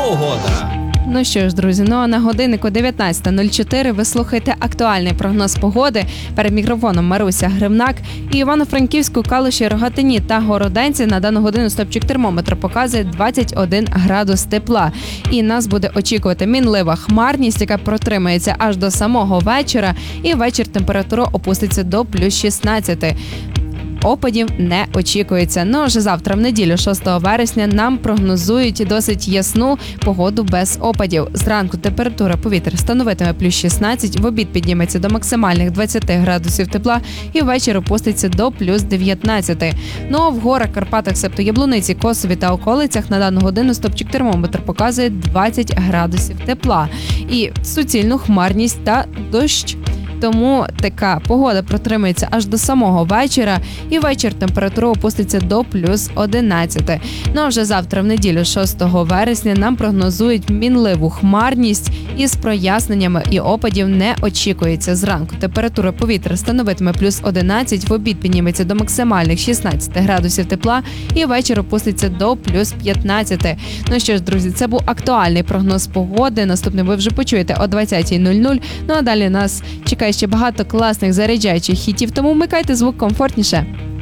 погода. Ну що ж, друзі, а на годиннику 19:04 ви слухаєте актуальний прогноз погоди. Перед мікрофоном Маруся Гривнак. І Івано-Франківську, Калуші, Рогатині та Городенці на дану годину стопчик термометра показує 21 градус тепла. І нас буде очікувати мінлива хмарність, яка протримається аж до самого вечора. І ввечері температура опуститься до плюс 16. Опадів не очікується. Ну, вже завтра, в неділю, 6 вересня, нам прогнозують досить ясну погоду без опадів. Зранку температура повітря становитиме плюс 16, в обід підніметься до максимальних 20 градусів тепла і ввечері опуститься до плюс 19. Ну, а в горах, Карпатах, себто Яблуниці, Косові та околицях на дану годину стопчик термометр показує 20 градусів тепла. І суцільну хмарність та дощ. Тому така погода протримається аж до самого вечора, і вечір температура опуститься до плюс 11. Ну а вже завтра, в неділю, 6 вересня, нам прогнозують мінливу хмарність із проясненнями, і опадів не очікується. Зранку температура повітря становитиме плюс 11, в обід підніметься до максимальних 16 градусів тепла, і вечір опуститься до плюс 15. Ну що ж, друзі, це був актуальний прогноз погоди. Наступний ви вже почуєте о 20:00. Ну а далі нас чекає ще багато класних заряджаючих хітів, тому вмикайте звук комфортніше.